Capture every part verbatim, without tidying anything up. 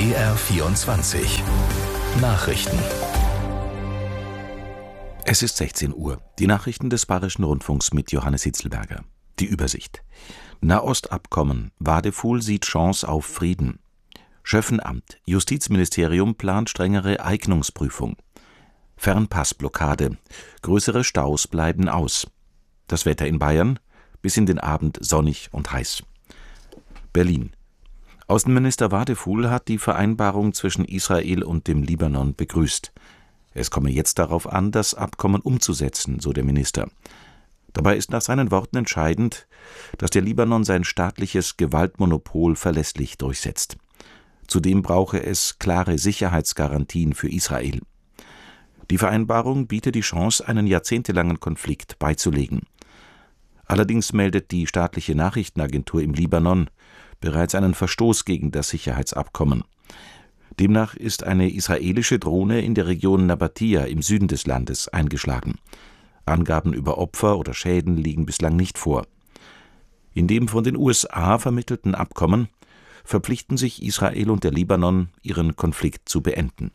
B R vierundzwanzig Nachrichten. Es ist sechzehn Uhr. Die Nachrichten des Bayerischen Rundfunks mit Johannes Hitzelberger. Die Übersicht. Nahostabkommen. Wadefuhl sieht Chance auf Frieden. Schöffenamt. Justizministerium plant strengere Eignungsprüfung. Fernpassblockade. Größere Staus bleiben aus. Das Wetter in Bayern. Bis in den Abend sonnig und heiß. Berlin. Außenminister Wadefuhl hat die Vereinbarung zwischen Israel und dem Libanon begrüßt. Es komme jetzt darauf an, das Abkommen umzusetzen, so der Minister. Dabei ist nach seinen Worten entscheidend, dass der Libanon sein staatliches Gewaltmonopol verlässlich durchsetzt. Zudem brauche es klare Sicherheitsgarantien für Israel. Die Vereinbarung biete die Chance, einen jahrzehntelangen Konflikt beizulegen. Allerdings meldet die staatliche Nachrichtenagentur im Libanon bereits einen Verstoß gegen das Sicherheitsabkommen. Demnach ist eine israelische Drohne in der Region Nabatia im Süden des Landes eingeschlagen. Angaben über Opfer oder Schäden liegen bislang nicht vor. In dem von den U S A vermittelten Abkommen verpflichten sich Israel und der Libanon, ihren Konflikt zu beenden.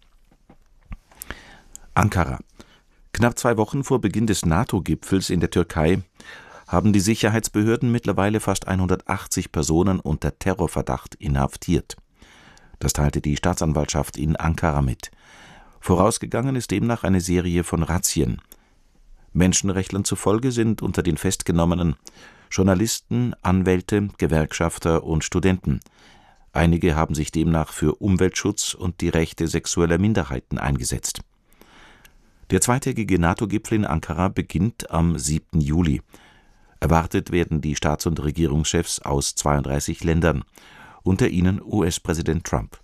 Ankara. Knapp zwei Wochen vor Beginn des NATO-Gipfels in der Türkei haben die Sicherheitsbehörden mittlerweile fast hundertachtzig Personen unter Terrorverdacht inhaftiert. Das teilte die Staatsanwaltschaft in Ankara mit. Vorausgegangen ist demnach eine Serie von Razzien. Menschenrechtlern zufolge sind unter den Festgenommenen Journalisten, Anwälte, Gewerkschafter und Studenten. Einige haben sich demnach für Umweltschutz und die Rechte sexueller Minderheiten eingesetzt. Der zweitägige NATO-Gipfel in Ankara beginnt am siebten Juli. Erwartet werden die Staats- und Regierungschefs aus zweiunddreißig Ländern, unter ihnen U S-Präsident Trump.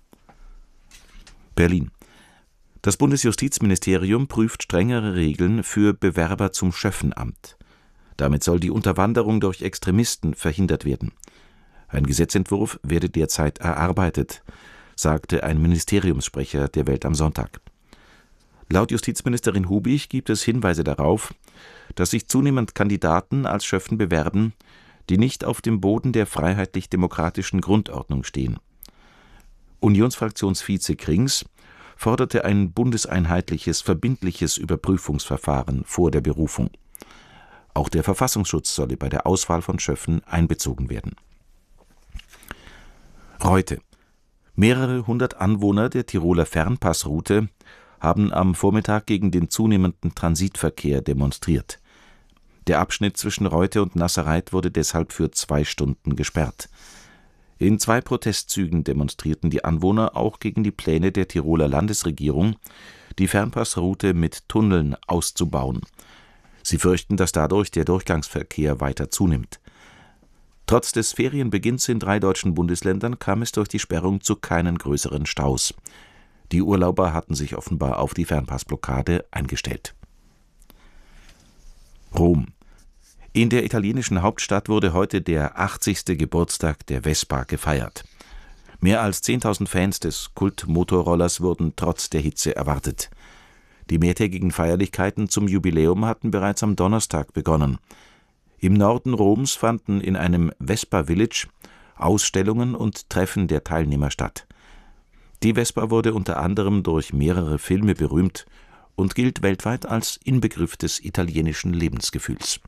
Berlin. Das Bundesjustizministerium prüft strengere Regeln für Bewerber zum Schöffenamt. Damit soll die Unterwanderung durch Extremisten verhindert werden. Ein Gesetzentwurf werde derzeit erarbeitet, sagte ein Ministeriumssprecher der Welt am Sonntag. Laut Justizministerin Hubig gibt es Hinweise darauf, dass sich zunehmend Kandidaten als Schöffen bewerben, die nicht auf dem Boden der freiheitlich-demokratischen Grundordnung stehen. Unionsfraktionsvize Krings forderte ein bundeseinheitliches, verbindliches Überprüfungsverfahren vor der Berufung. Auch der Verfassungsschutz solle bei der Auswahl von Schöffen einbezogen werden. Reute. Mehrere hundert Anwohner der Tiroler Fernpassroute haben am Vormittag gegen den zunehmenden Transitverkehr demonstriert. Der Abschnitt zwischen Reute und Nassereit wurde deshalb für zwei Stunden gesperrt. In zwei Protestzügen demonstrierten die Anwohner auch gegen die Pläne der Tiroler Landesregierung, die Fernpassroute mit Tunneln auszubauen. Sie fürchten, dass dadurch der Durchgangsverkehr weiter zunimmt. Trotz des Ferienbeginns in drei deutschen Bundesländern kam es durch die Sperrung zu keinen größeren Staus. Die Urlauber hatten sich offenbar auf die Fernpassblockade eingestellt. Rom. In der italienischen Hauptstadt wurde heute der achtzigste Geburtstag der Vespa gefeiert. Mehr als zehntausend Fans des Kultmotorrollers wurden trotz der Hitze erwartet. Die mehrtägigen Feierlichkeiten zum Jubiläum hatten bereits am Donnerstag begonnen. Im Norden Roms fanden in einem Vespa Village Ausstellungen und Treffen der Teilnehmer statt. Die Vespa wurde unter anderem durch mehrere Filme berühmt und gilt weltweit als Inbegriff des italienischen Lebensgefühls.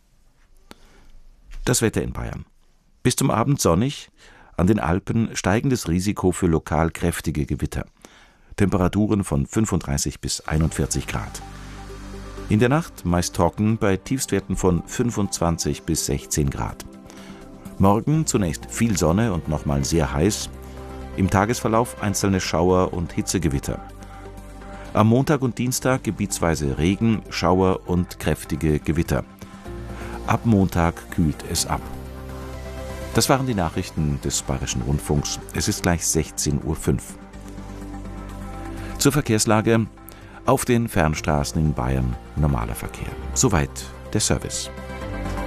Das Wetter in Bayern. Bis zum Abend sonnig, an den Alpen steigendes Risiko für lokal kräftige Gewitter. Temperaturen von fünfunddreißig bis einundvierzig Grad. In der Nacht meist trocken bei Tiefstwerten von fünfundzwanzig bis sechzehn Grad. Morgen zunächst viel Sonne und nochmal sehr heiß. Im Tagesverlauf einzelne Schauer und Hitzegewitter. Am Montag und Dienstag gebietsweise Regen, Schauer und kräftige Gewitter. Ab Montag kühlt es ab. Das waren die Nachrichten des Bayerischen Rundfunks. Es ist gleich sechzehn Uhr fünf. Zur Verkehrslage: Auf den Fernstraßen in Bayern normaler Verkehr. Soweit der Service.